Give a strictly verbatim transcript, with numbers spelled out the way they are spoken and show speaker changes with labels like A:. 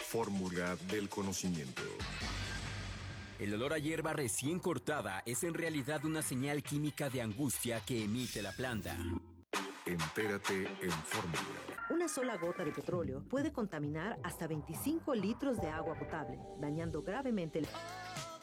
A: fórmula del conocimiento.
B: El olor a hierba recién cortada es en realidad una señal química de angustia que emite la planta.
A: Entérate en Fórmula.
C: Una sola gota de petróleo puede contaminar hasta veinticinco litros de agua potable, dañando gravemente el...